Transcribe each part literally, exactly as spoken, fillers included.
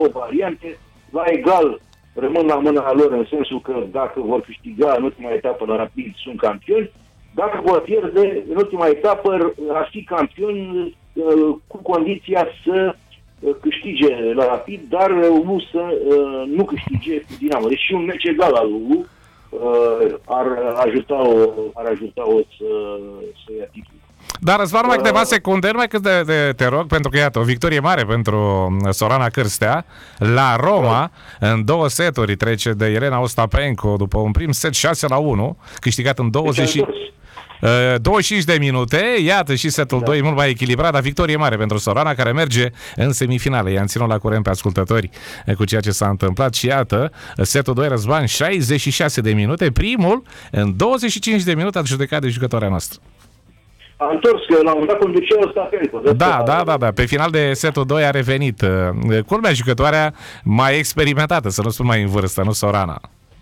variante, la egal rămân la mâna lor, în sensul că dacă vor câștiga în ultima etapă la Rapid, sunt campioni. Dacă vor pierde în ultima etapă, ar fi campioni cu condiția să câștige la Rapid, dar U să nu câștige cu Dinamo. Deci și un meci egal al U ar ajuta-o, ar ajuta-o să, să ia titlul. Dar Răzvan, numai câteva secunde, numai cât de, de, te rog, pentru că iată, o victorie mare pentru Sorana Cârstea la Roma, în două seturi trece de Elena Ostapenko după un prim set șase la unu, câștigat în douăzeci, douăzeci și cinci de minute, iată și setul da. doi mult mai echilibrat, dar victorie mare pentru Sorana, care merge în semifinale. I-am ținut la curent pe ascultători cu ceea ce s-a întâmplat și iată, setul doi, Răzvan, șaizeci și șase de minute, primul în douăzeci și cinci de minute a judecat de jucătoarea noastră. A întors, că la un dat conducea Ostapenko. Da, da, da, da. Pe final de setul doi a revenit. Culmea, jucătoarea mai experimentată, să nu spun mai în vârstă, nu Sorana.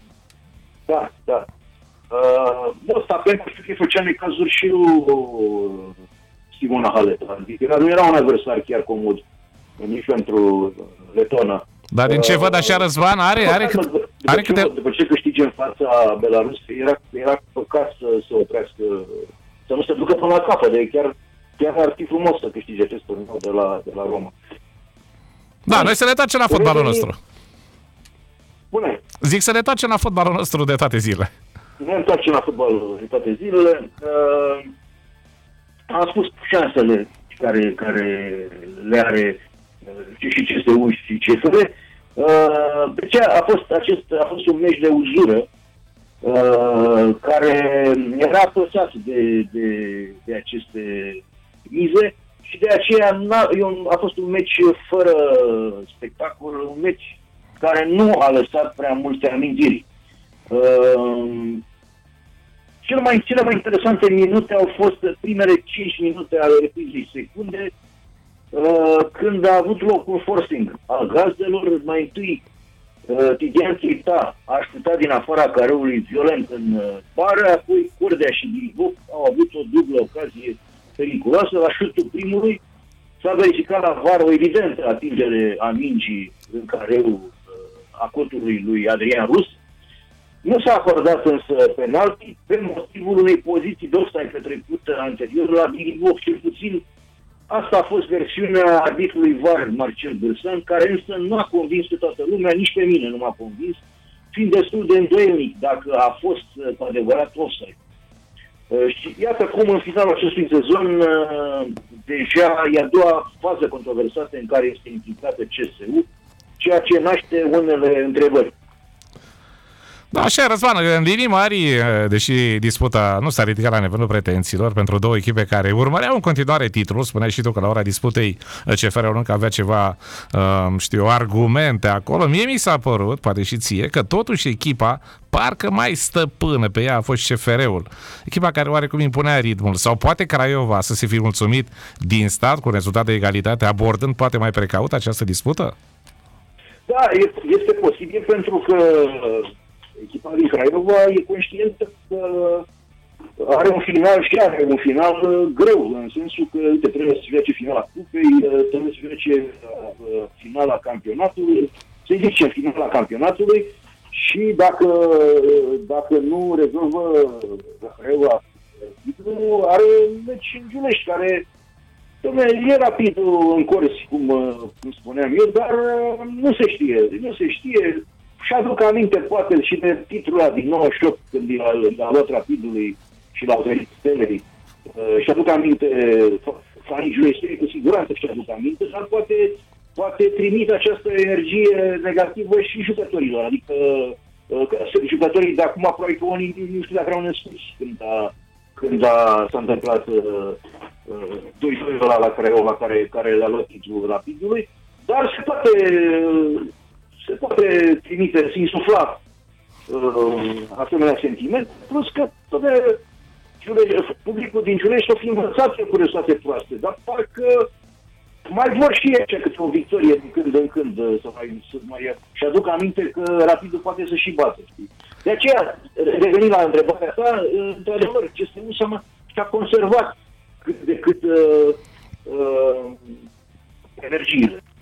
Da, da. Uh, Ostapenko știu că făcea necazuri și lui Simona Halep. Adică nu era un adversar chiar comod, nici pentru letona. Dar din ce văd așa, Răzvan, are, are, cât, după, are ce, câte... după ce câștige în fața Belarus, era, era păcat să se oprească, să nu se ducă până la capăt, de chiar, chiar ar fi frumos să câștige acest turneu de la, de la Roma. Da, noi să ne întoarcem la fotbalul nostru. Bune. Zic să ne întoarcem la fotbalul nostru de toate zilele. Ne întoarcem la fotbalul de toate zilele. Uh, am spus șansele care, care le are uh, și C S U și C F R. Uh, de ce a fost, acest, a fost un meci de uzură uh, care era apăsat de, de, de aceste mize și de aceea n-a, a fost un meci fără spectacol, un meci care nu a lăsat prea multe amintiri. Uh, cele, mai, cele mai interesante minute au fost primele cinci minute ale reprizei secunde, uh, când a avut loc un forcing al gazdelor. Mai întâi uh, Tidiane Keita a așteptat din afara careului violent în uh, bară, apoi Cordea și Diribov au avut o dublă ocazie periculoasă. La șutul primului s-a verificat la V A R o evidentă atingere a mingii în careul uh, a cotului lui Adrian Rus. Nu s-a acordat însă penalti pe motivul unei poziții de offside petrecută anterior la Diribov. Cel puțin asta a fost versiunea arbitrului V A R, Marcel Bârsan, care însă nu a convins pe toată lumea, nici pe mine nu m-a convins, fiind destul de îndoielnic dacă a fost cu adevărat offside. Și iată cum în finalul acestui sezon deja e a doua fază controversată în care este implicată C S U, ceea ce naște unele întrebări. Da, așa, Răzvan, în linii mari, deși disputa nu s-a ridicat la nivelul pretențiilor pentru două echipe care urmăreau în continuare titlul, spuneai și tu că la ora disputei C F R-ul încă avea ceva, știu, argumente acolo, mie mi s-a părut, poate și ție, că totuși echipa parcă mai stăpână pe ea a fost C F R-ul. Echipa care oarecum impunea ritmul, sau poate Craiova să se fi mulțumit din start cu rezultat de egalitate, abordând poate mai precaut această dispută? Da, este posibil pentru că echipa din Craiova e conștientă că are un final și are un final greu, în sensul că uite, trebuie să joace finala cupei, trebuie să joace finala campionatului, să zice finala campionatului și dacă, dacă nu rezolvă la Craiova, are meci în Giulești, care e rapid în curs, cum, cum spuneam eu, dar nu se știe, nu se știe. Și aduc aminte, poate, și de titlul ăla din nouăzeci și opt, când l-a luat Rapidului și l-a oferit Stelei. Uh, și aduc aminte, fanii Giulești, cu siguranță și aduc aminte, dar poate, poate trimite această energie negativă și jucătorilor. Adică, uh, jucătorii de acum, aproape că unii nu știu dacă au născut când, a, când a, s-a întâmplat uh, uh, doi doi ăla la Craiova, care, care le-a luat titlul Rapidului, dar se poate... Uh, se poate trimite, se insufla uh, asemenea sentiment, plus că toate, publicul din Giulești o fi învățat cu rezultate proaste, dar parcă mai vor și ei câte o victorie din când în când să mai, să mai și aduc aminte că Rapidul poate să și bată. Știi? De aceea, revenind la întrebarea ta, într-adevăr, C S U s-a, și-a conservat cât de cât uh, uh, energiile.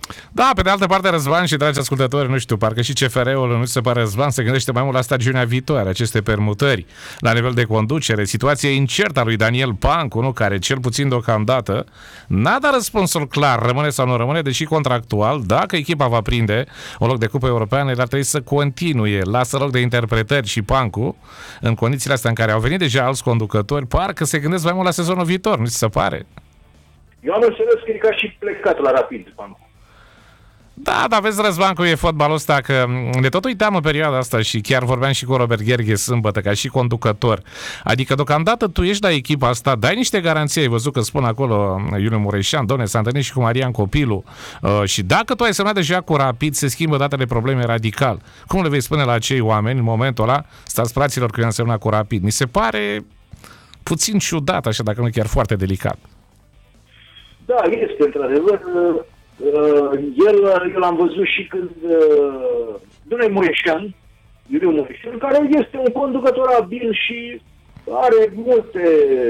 Da, pe de altă parte, Răzvan și dragi ascultători, nu știu, parcă și C F R-ul, nu se pare, Răzvan, se gândește mai mult la stagiunea viitoare, aceste permutări la nivel de conducere, situația incertă a lui Daniel Pancu, nu, care cel puțin deocamdată n-a dat răspunsul clar, rămâne sau nu rămâne, deși contractual, dacă echipa va prinde un loc de cupă europeană, el ar trebui să continue, lasă loc de interpretări și Pancu, în condițiile astea în care au venit deja alți conducători, parcă se gândesc mai mult la sezonul viitor, nu ți se pare? Eu am înțeles că e ca și plecat la Rapid, Pancu. Da, dar vezi, Răzvan, cum e fotbalul ăsta, că ne tot uitam în perioada asta și chiar vorbeam și cu Robert Gherghe sâmbătă, ca și conducător. Adică, deocamdată, tu ești la echipa asta, dai niște garanții, ai văzut că spun acolo Iuliu Mureșan, doamne, s-a întâlnit și cu Marian Copilu, uh, și dacă tu ai semnat deja cu Rapid, se schimbă datele probleme radical. Cum le vei spune la acei oameni, în momentul ăla, stați fraților, că eu am semnat cu Rapid? Mi se pare puțin ciudat, așa, dacă nu chiar foarte delicat. Da, este, într-adevăr. Uh, el, eu l-am văzut și când uh, domnul Mureșan, Iuliu Mureșan, care este un conducător abil și are multe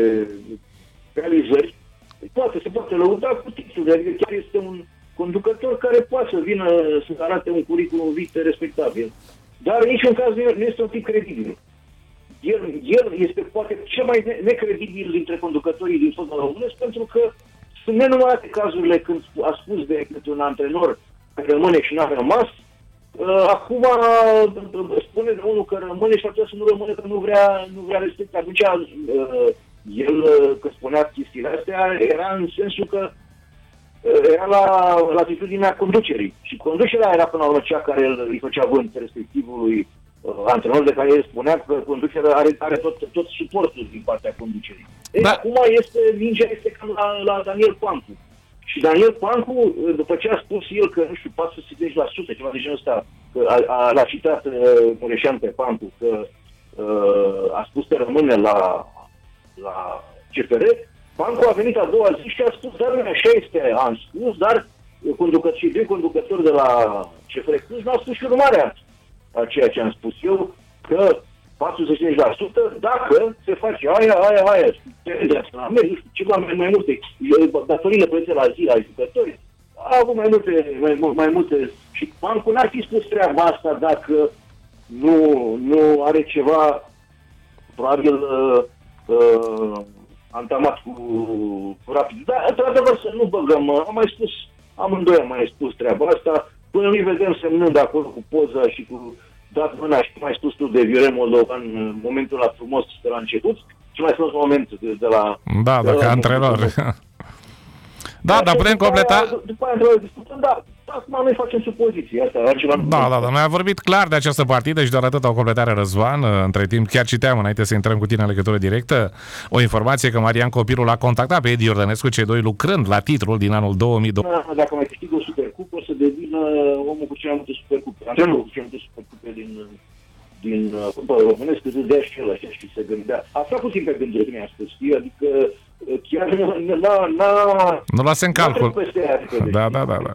realizări, poate, se poate lăuda cu titlul, adică chiar este un conducător care poate să vină să arate un curriculum vitae respectabil. Dar în niciun caz nu este un tip credibil. El, el este poate cel mai necredibil dintre conducătorii din fotbal românesc, pentru că sunt nenumărate cazurile când a spus de câte un antrenor că rămâne și n-a rămas. Uh, acum uh, spune de unul că rămâne și atunci să nu rămâne că nu vrea, nu vrea respect. Atunci uh, el, uh, când spunea chestiile astea, era în sensul că uh, era la latitudinea conducerii. Și conducerea era până la urmă cea care îi făcea vânt respectivului uh, antrenor, de care el spunea că conducerea are, are tot, tot suportul din partea conducerii. Ei, da. Acum este, mingea este cam la, la Daniel Pancu. Și Daniel Pancu, după ce a spus el că, nu știu, patruzeci și cincizeci la sută, ceva de genul ăsta, că a, a, l-a citat uh, Mureșan pe Pancu, că uh, a spus că rămâne la, la C F R, Pancu a venit a doua zi și a spus, dar nu așa este, am spus, dar conducători, și doi conducători de la C F R Cluj n-au spus și urmarea a ceea ce am spus eu, că patruzeci la sută dacă se face aia, aia, aia, ceva mai, mai multe, datoriile plătite la zi ai jucători, a avut mai multe, mai, mai multe, și Pancu n-ar fi spus treaba asta dacă nu, nu are ceva, probabil, uh, uh, antamat cu, cu Rapid. Dar, într-adevăr, să nu băgăm, am mai spus, amândoi am mai spus treaba asta, până nu-i vedem semnând de acolo cu poza și cu dat mâna și cum ai spus tu de Viorel Moldovan în momentul ăla frumos de la început, cel mai frumos moment de la... Da, da, ca antrenor. Da, dar putem completa... După aia într-o discutăm, da, acum noi facem supoziții, asta altceva nu... Da, da, da, noi am vorbit clar de această partidă și doar atât o completare, Răzvan. Între timp, chiar citeam, înainte să intrăm cu tine în legătură directă, o informație că Marian Copilu l-a contactat pe Edi Iordănescu, cei doi lucrând la titlul din anul două mii doi. Dacă mai câștigă o supercupă, o să devină omul cu cele mai multe supercupe, antrenorul cu cele mai multe supercupe din... din fotbal românesc, cât dea și el așa și se gândea. Asta puțin pe gândire când mi-a spus, adică chiar n-a... n-a nu lase în calcul. Adică, da, da, da, da.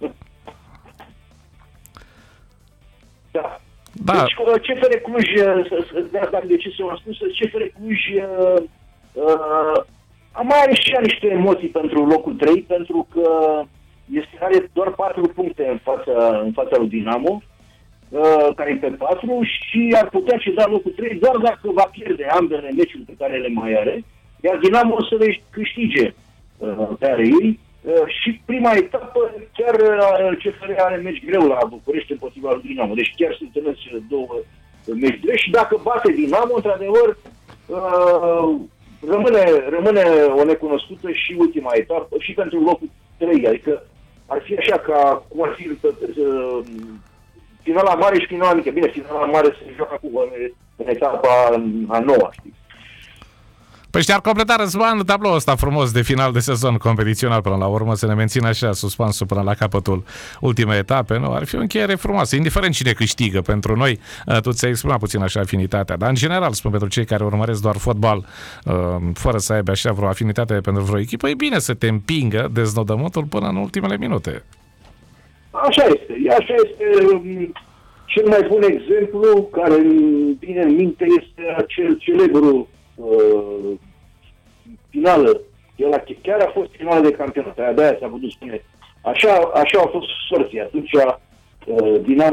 Da. Da. Deci, C F R Cluj, dacă de ce s-au spus, C F R Cluj uh, uh, mai are și niște emoții pentru locul trei, pentru că este, are doar patru puncte în fața, în fața lui Dinamo, Uh, care e pe patru și ar putea ceda locul trei doar dacă va pierde ambele meciuri pe care le mai are, iar Dinamo o să le câștige uh, pe are ei uh, și prima etapă chiar uh, C F R are meci greu la București împotriva lui Dinamo, deci chiar se întâlnesc cele două uh, meci greu și dacă bate Dinamo, într-adevăr uh, rămâne, rămâne o necunoscută și ultima etapă și pentru locul trei, adică ar fi așa ca cum ar fi uh, finala mare și finala mică. Bine, finala mare se joacă acum în etapa a noua, știi? Păi și-ar completa, Răzvan, tabloul ăsta frumos de final de sezon competițional până la urmă, să ne mențină așa suspansul până la capătul ultimei etape, nu? Ar fi o încheiere frumoasă, indiferent cine câștigă pentru noi. Tu ți-ai exprimat puțin așa afinitatea, dar în general, spun pentru cei care urmăresc doar fotbal, fără să aibă așa vreo afinitate pentru vreo echipă, e bine să te împingă deznodământul până în ultimele minute. Așa este, așa este. Cel mai bun exemplu care îmi vine în minte este acel celebru uh, finală. El chiar a fost finală de campionat, de-aia s-a putut spune Așa, așa au fost sorții. Atunci, uh, Dinamo